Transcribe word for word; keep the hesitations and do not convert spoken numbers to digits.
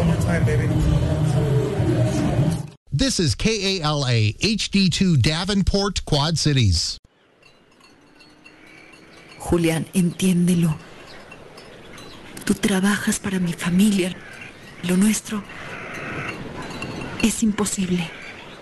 One more time, baby. This is K A L A H D two Davenport, Quad Cities. Julián, entiéndelo. Tú trabajas para mi familia. Lo nuestro es imposible.